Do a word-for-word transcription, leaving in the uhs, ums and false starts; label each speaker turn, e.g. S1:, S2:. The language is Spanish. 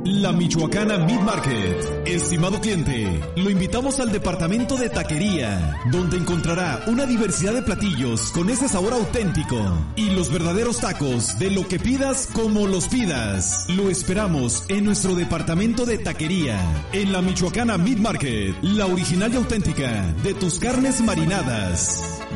S1: La Michoacana Meat Market. Estimado cliente, lo invitamos al departamento de taquería, donde encontrará una diversidad de platillos con ese sabor auténtico y los verdaderos tacos de lo que pidas como los pidas. Lo esperamos en nuestro departamento de taquería, en la Michoacana Meat Market, la original y auténtica de tus carnes marinadas.